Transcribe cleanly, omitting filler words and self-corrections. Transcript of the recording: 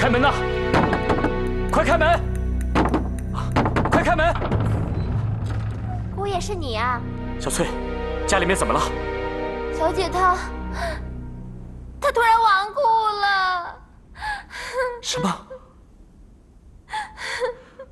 开门呐！快开门！快开门！ 姑爷是你啊？ 小翠，家里面怎么了？ 小姐她突然亡故了。 什么？